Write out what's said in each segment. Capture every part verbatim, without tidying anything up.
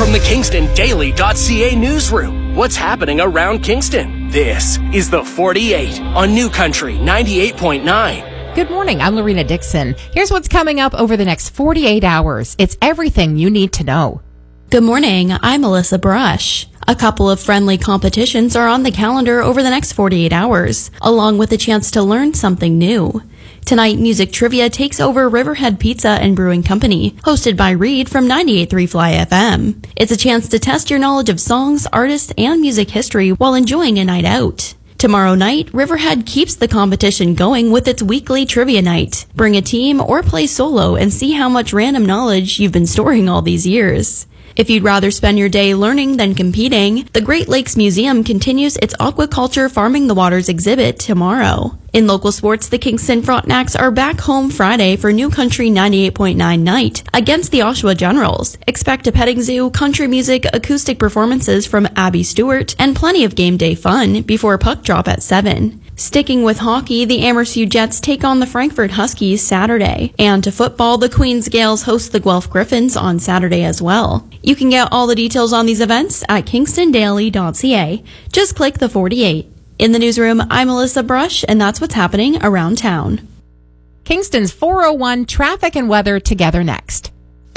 From the Kingston Daily dot C A newsroom, what's happening around Kingston? This is the forty-eight on New Country ninety-eight point nine. Good morning. I'm Lorena Dixon. Here's what's coming up over the next forty-eight hours. It's everything you need to know. Good morning. I'm Melissa Brush. A couple of friendly competitions are on the calendar over the next forty-eight hours, along with a chance to learn something new. Tonight, Music Trivia takes over Riverhead Pizza and Brewing Company, hosted by Reed from ninety-eight point three Fly F M. It's a chance to test your knowledge of songs, artists, and music history while enjoying a night out. Tomorrow night, Riverhead keeps the competition going with its weekly trivia night. Bring a team or play solo and see how much random knowledge you've been storing all these years. If you'd rather spend your day learning than competing, the Great Lakes Museum continues its Aquaculture Farming the Waters exhibit tomorrow. In local sports, the Kingston Frontenacs are back home Friday for New Country ninety-eight point nine night against the Oshawa Generals. Expect a petting zoo, country music, acoustic performances from Abby Stewart, and plenty of game day fun before puck drop at seven. Sticking with hockey, the Amersu Jets take on the Frankfurt Huskies Saturday. And to football, the Queens Gales host the Guelph Griffins on Saturday as well. You can get all the details on these events at Kingston Daily dot C A. Just click the forty-eight. In the newsroom, I'm Melissa Brush, and that's what's happening around town. Kingston's four oh one traffic and weather together next.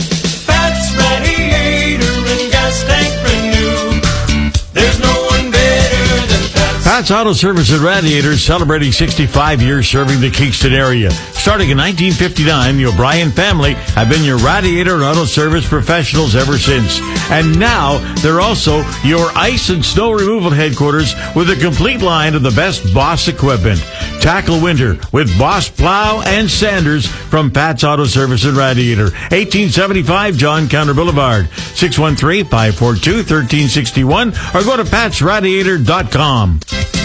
Fats Radiator and Gas Tank Renew. There's no one better than Fats. Pat's Auto Service and Radiators, celebrating sixty-five years serving the Kingston area. Starting in nineteen fifty-nine, the O'Brien family have been your radiator and auto service professionals ever since. And now, they're also your ice and snow removal headquarters with a complete line of the best Boss equipment. Tackle winter with Boss Plow and Sanders from Pat's Auto Service and Radiator. eighteen seventy-five John Counter Boulevard. six one three, five four two, one three six one or go to pats radiator dot com.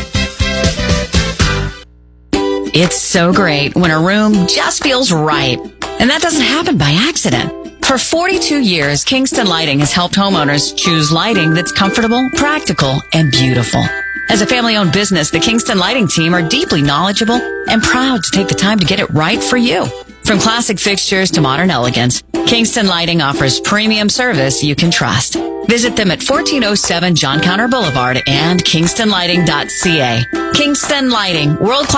It's so great when a room just feels right. And that doesn't happen by accident. For forty-two years, Kingston Lighting has helped homeowners choose lighting that's comfortable, practical, and beautiful. As a family-owned business, the Kingston Lighting team are deeply knowledgeable and proud to take the time to get it right for you. From classic fixtures to modern elegance, Kingston Lighting offers premium service you can trust. Visit them at fourteen oh seven John Counter Boulevard and kingston lighting dot C A. Kingston Lighting, world-class